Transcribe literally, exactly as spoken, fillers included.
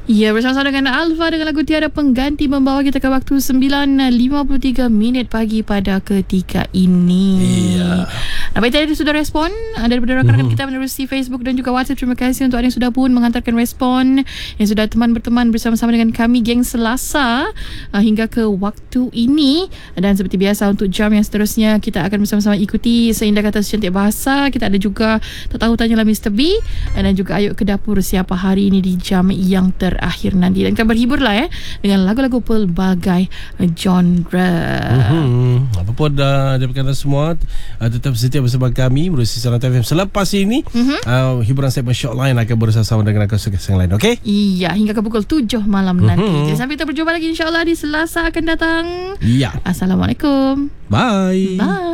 Ya, bersama-sama dengan Alfa dengan lagu Tiada Pengganti membawa kita ke waktu sembilan lima puluh tiga minit pagi pada ketika ini. Iya. Nah, baik, tadi sudah respon daripada rakan-rakan kita menerusi Facebook dan juga WhatsApp. Terima kasih untuk anda yang sudah pun menghantarkan respon, yang sudah teman berteman bersama-sama dengan kami geng Selasa uh, hingga ke waktu ini. Dan seperti biasa untuk jam yang seterusnya kita akan bersama-sama ikuti Seindah Kata Secantik Bahasa. Kita ada juga Tak Tahu Tanyalah mister B, dan juga Ayo ke Dapur Siapa hari ini di jam yang terakhir nanti. Dan kita berhiburlah eh dengan lagu-lagu pelbagai genre. Mm-hmm. Apa pun dah daripada semua, uh, tetap setia bersama kami menerusi Siaran T V M. Selepas ini mm-hmm. uh, hiburan segmen Short Line akan bersama dengan rakan-rakan yang lain. Okey? Iya, hingga ke pukul tujuh malam mm-hmm. nanti. Jadi sampai kita berjumpa lagi insya-Allah di Selasa akan datang. Iya. Assalamualaikum. Bye. Bye.